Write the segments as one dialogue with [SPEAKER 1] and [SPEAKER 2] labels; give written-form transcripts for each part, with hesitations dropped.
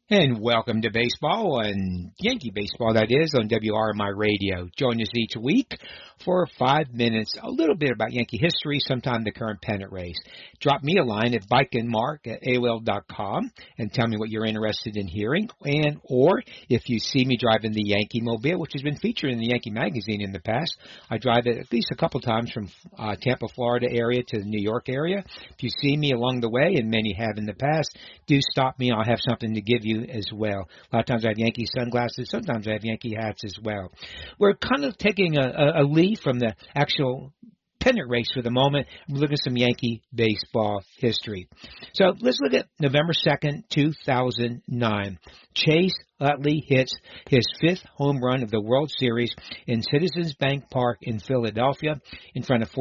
[SPEAKER 1] And welcome to baseball and Yankee baseball, that is, on WRMI Radio. Join us each week for 5 minutes, a little bit about Yankee history, sometime the current pennant race. Drop me a line at bikeandmark@AOL.com and tell me what you're interested in hearing. Or if you see me driving the Yankee Mobile, which has been featured in the Yankee magazine in the past, I drive it at least a couple times from Tampa, Florida area to the New York area. If you see me along the way, and many have in the past, do stop me. I'll have something to give you as well. A lot of times I have Yankee sunglasses. Sometimes I have Yankee hats as well. We're kind of taking a leaf from the actual pennant race for the moment. We're looking at some Yankee baseball history. So let's look at November 2nd, 2009. Chase Utley hits his 5th home run of the World Series in Citizens Bank Park in Philadelphia in front of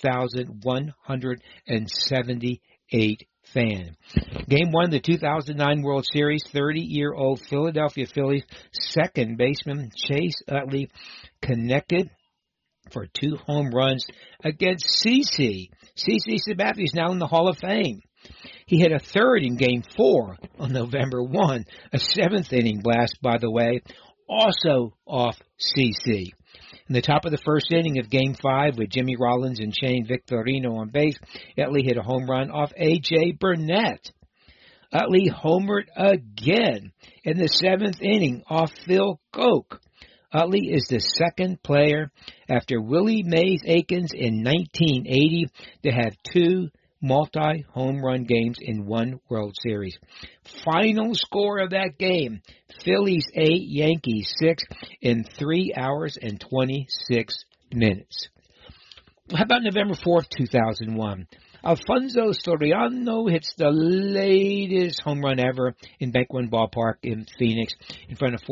[SPEAKER 1] 46,178 fan. Game 1 of the 2009 World Series, 30-year-old Philadelphia Phillies second baseman Chase Utley connected for 2 home runs against CC. CC Sabathia is now in the Hall of Fame. He hit a third in Game 4 on November 1, a 7th inning blast, by the way, also off CC. In the top of the first inning of Game 5 with Jimmy Rollins and Shane Victorino on base, Utley hit a home run off A.J. Burnett. Utley homered again in the 7th inning off Phil Koch. Utley is the second player after Willie Mays Aikens in 1980 to have 2 multi-home run games in one World Series. Final score of that game, Phillies 8, Yankees 6 in 3 hours and 26 minutes. How about November 4th, 2001? Alfonso Soriano hits the latest home run ever in Bank One Ballpark in Phoenix in front of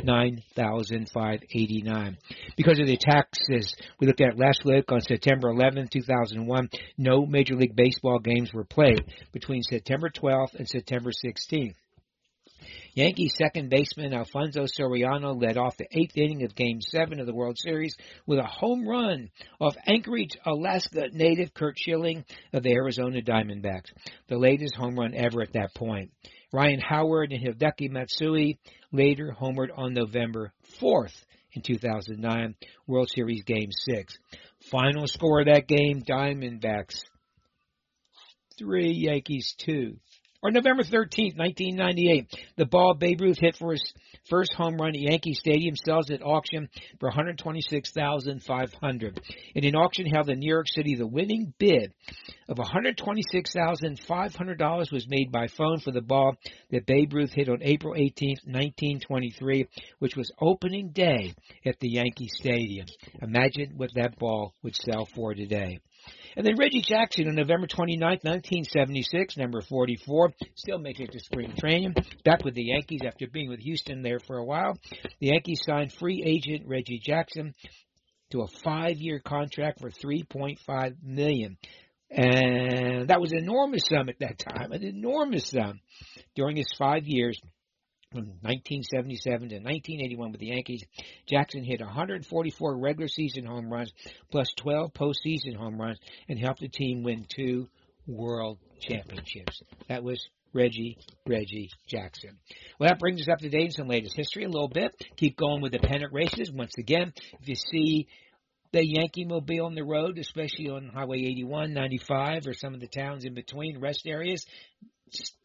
[SPEAKER 1] 49,589. Because of the attacks, as we looked at last week on September 11, 2001, no Major League Baseball games were played between September 12th and September 16th. Yankees second baseman Alfonso Soriano led off the 8th inning of Game 7 of the World Series with a home run off Anchorage, Alaska native Curt Schilling of the Arizona Diamondbacks, the latest home run ever at that point. Ryan Howard and Hideki Matsui later homered on November 4th in 2009, World Series Game 6. Final score of that game, Diamondbacks 3, Yankees 2. Or November 13th, 1998, the ball Babe Ruth hit for his first home run at Yankee Stadium sells at auction for $126,500. In an auction held in New York City, the winning bid of $126,500 was made by phone for the ball that Babe Ruth hit on April 18th, 1923, which was opening day at the Yankee Stadium. Imagine what that ball would sell for today. And then Reggie Jackson on November 29th, 1976, number 44, still making it to spring training, back with the Yankees after being with Houston there for a while. The Yankees signed free agent Reggie Jackson to a 5-year contract for $3.5 million. And that was an enormous sum at that time, an enormous sum. During his 5 years, from 1977 to 1981 with the Yankees, Jackson hit 144 regular season home runs plus 12 postseason home runs and helped the team win 2 world championships. That was Reggie Jackson. Well, that brings us up to date in some latest history a little bit. Keep going with the pennant races. Once again, if you see the Yankee Mobile on the road, especially on Highway 81, 95, or some of the towns in between, rest areas,